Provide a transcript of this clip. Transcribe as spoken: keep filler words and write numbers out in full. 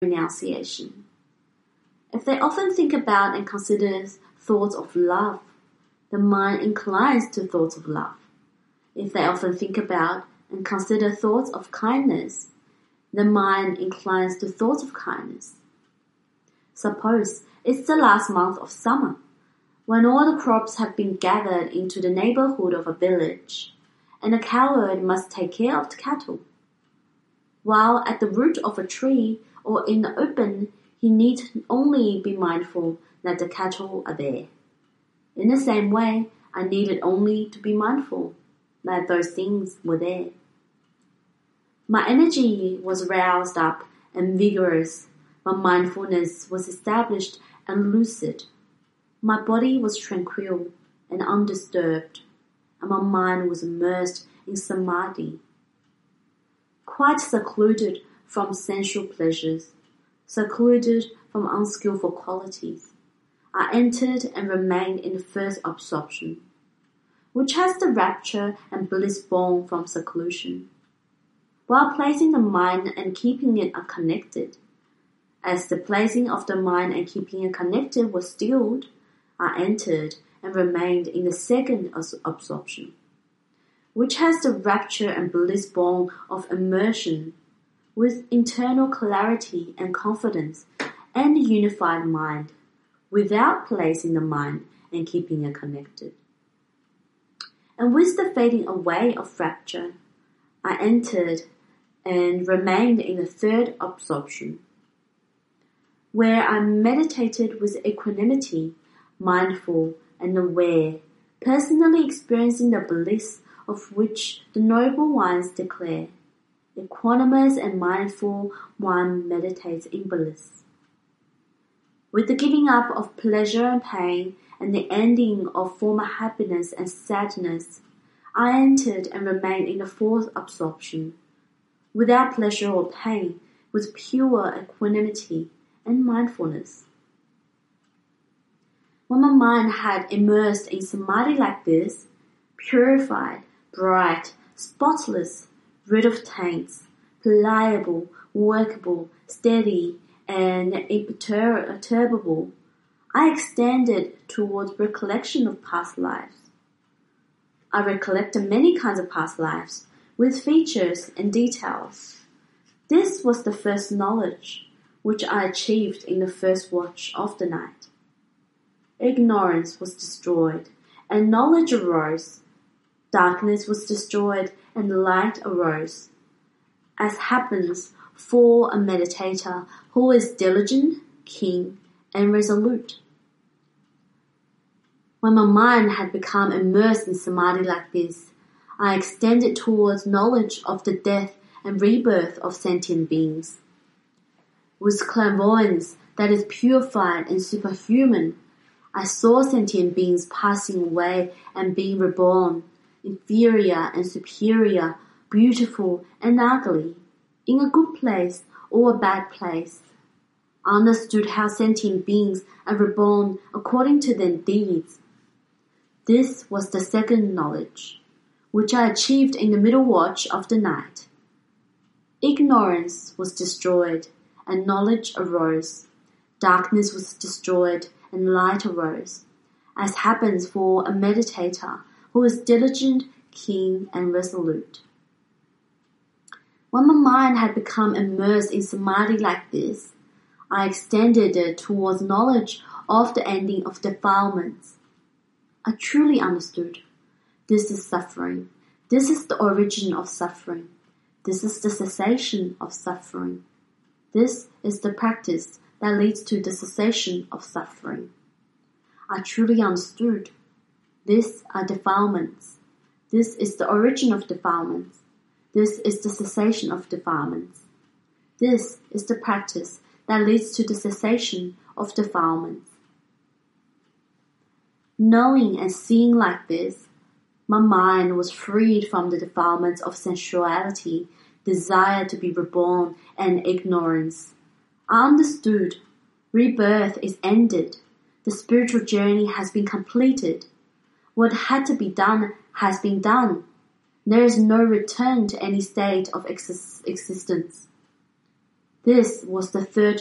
renunciation. If they often think about and consider thoughts of love, the mind inclines to thoughts of love. If they often think about and consider thoughts of kindness, the mind inclines to thoughts of kindness. Suppose it's the last month of summer, when all the crops have been gathered into the neighborhood of a village, and a cowherd must take care of the cattle. While at the root of a tree or in the open, he need only be mindful that the cattle are there. In the same way, I needed only to be mindful that those things were there. My energy was roused up and vigorous. My mindfulness was established and lucid. My body was tranquil and undisturbed, and my mind was immersed in samadhi. Quite secluded from sensual pleasures, secluded from unskillful qualities, I entered and remained in the first absorption, which has the rapture and bliss born from seclusion, while placing the mind and keeping it unconnected. As the placing of the mind and keeping it connected was stilled, I entered and remained in the second absorption, which has the rapture and bliss born of immersion, with internal clarity and confidence and a unified mind, without placing the mind and keeping it connected. And with the fading away of rapture, I entered and remained in the third absorption, where I meditated with equanimity, mindful and aware, personally experiencing the bliss of which the noble ones declare. Equanimous and mindful one meditates in bliss. With the giving up of pleasure and pain and the ending of former happiness and sadness, I entered and remained in the fourth absorption, without pleasure or pain, with pure equanimity and mindfulness. When my mind had immersed in samadhi like this, purified, bright, spotless, rid of taints, pliable, workable, steady, and imperturbable, I extended towards recollection of past lives. I recollected many kinds of past lives, with features and details. This was the first knowledge, which I achieved in the first watch of the night. Ignorance was destroyed, and knowledge arose. Darkness was destroyed, and light arose, as happens for a meditator who is diligent, keen, and resolute. When my mind had become immersed in samadhi like this, I extended towards knowledge of the death and rebirth of sentient beings. With clairvoyance that is purified and superhuman, I saw sentient beings passing away and being reborn, inferior and superior, beautiful and ugly, in a good place or a bad place. I understood how sentient beings are reborn according to their deeds. This was the second knowledge, which I achieved in the middle watch of the night. Ignorance was destroyed, and knowledge arose. Darkness was destroyed, and light arose, as happens for a meditator who is diligent, keen, and resolute. When my mind had become immersed in samadhi like this, I extended it towards knowledge of the ending of defilements. I truly understood. This is suffering. This is the origin of suffering. This is the cessation of suffering. This is the practice that leads to the cessation of suffering. I truly understood. These are defilements. This is the origin of defilements. This is the cessation of defilements. This is the practice that leads to the cessation of defilements. Knowing and seeing like this, my mind was freed from the defilements of sensuality, desire to be reborn, and ignorance. I understood. Rebirth is ended. The spiritual journey has been completed. What had to be done has been done. There is no return to any state of ex- existence. This was the third